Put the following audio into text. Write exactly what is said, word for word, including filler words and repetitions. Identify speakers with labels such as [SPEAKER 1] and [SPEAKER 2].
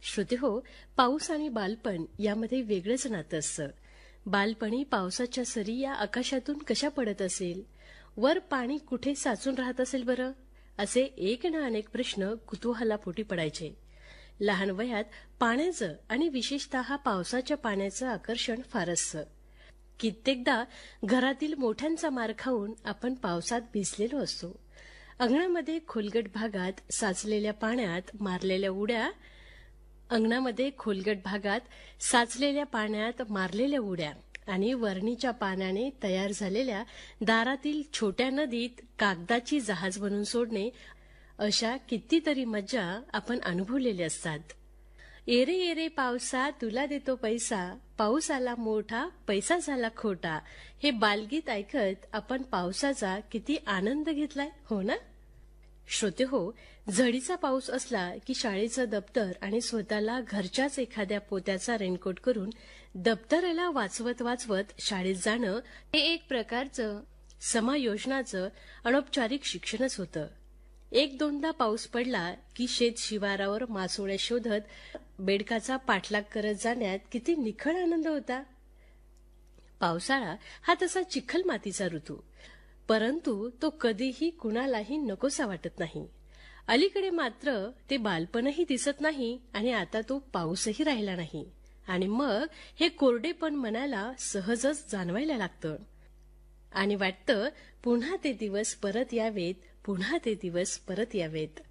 [SPEAKER 1] श्रोतेहो, पाऊस आणि बालपण यामध्ये वेगळंच नातं असतं. बालपणी पावसाच्या सरी या आकाशातून कशा पडत असेल, वर पाणी कुठे साचून राहत असेल बरं, असे एक ना अनेक प्रश्न कुतूहलापोटी पडायचे. लहान वयात पाण्याचं आणि विशेषतः पावसाच्या पाण्याचं आकर्षण फार असतं. कित्येकदा घरातील मोठ्यांचा मार खाऊन आपण पावसात भिजलेलो असतो. अंगणामध्ये खोलगट भागात साचलेल्या पाण्यात मारलेल्या उड्या अंगणामध्ये खोलगट भागात साचलेल्या पाण्यात मारलेल्या उड्या आणि वरणीच्या पाण्याने तयार झालेल्या दारातील छोट्या नदीत कागदाची जहाज बनवून सोडणे, अशा कितीतरी मज्जा आपण अनुभवलेल्या असतात. एरे एरे पावसा तुला देतो पैसा, पाऊस आला मोठा पैसा झाला खोटा, हे बालगीत ऐकत आपण पावसाचा किती आनंद घेतलाय, हो ना? श्रोतेहो, झडीचा पाऊस असला की शाळेचं दप्तर आणि स्वतःला घरच्याच एखाद्या पोत्याचा रेनकोट करून दप्तराला वाचवत वाचवत शाळेत जाणं हे एक प्रकारचं समायोजनाचं अनौपचारिक शिक्षणच होतं. एक दोनदा पाऊस पडला की शेत शिवारावर मासोळ्या शोधत बेडकाचा पाठलाग करत जाण्यात किती निखळ आनंद होता. पावसाळा हा तसा चिखल मातीचा ऋतू, परंतु तो कधीही कुणालाही नकोसा वाटत नाही. अलीकडे मात्र ते बालपणही दिसत नाही आणि आता तो पाऊसही राहिला नाही, आणि मग हे कोरडेपण मनाला सहजच जाणवायला लागतं आणि वाटतं पुन्हा ते दिवस परत यावेत, पुन्हा ते दिवस परत यावेत.